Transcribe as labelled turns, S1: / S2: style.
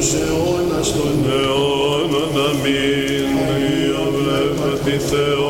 S1: τους αιώνας των αιώνων. Αμήν. Διαβλέπω τη Θεό.